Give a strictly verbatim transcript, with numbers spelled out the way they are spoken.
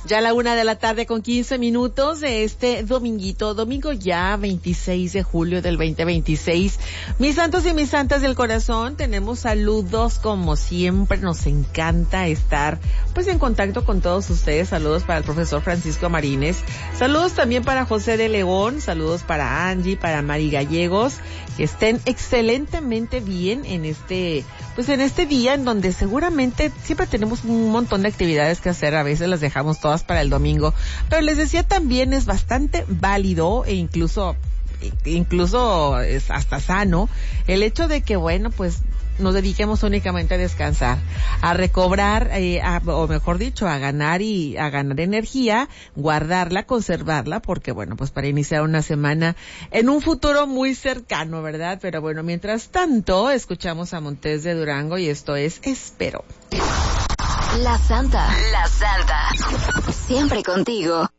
Ya a la una de la tarde con quince minutos de este dominguito, domingo ya veintiséis de julio del veinte veintiséis. Mis santos y mis santas del corazón, tenemos saludos como siempre, nos encanta estar pues en contacto con todos ustedes. Saludos para el profesor Francisco Marínez, saludos también para José de León, saludos para Angie, para Mari Gallegos, que estén excelentemente bien en este, pues en este día en donde seguramente siempre tenemos un montón de actividades que hacer, a veces las dejamos todas para el domingo, pero les decía también es bastante válido e incluso incluso es hasta sano el hecho de que bueno pues nos dediquemos únicamente a descansar, a recobrar, eh, a, o mejor dicho, a ganar y a ganar energía, guardarla, conservarla, porque bueno, pues para iniciar una semana en un futuro muy cercano, ¿verdad? Pero bueno, mientras tanto, escuchamos a Montes de Durango y esto es Espero. La Santa, la Santa, siempre contigo.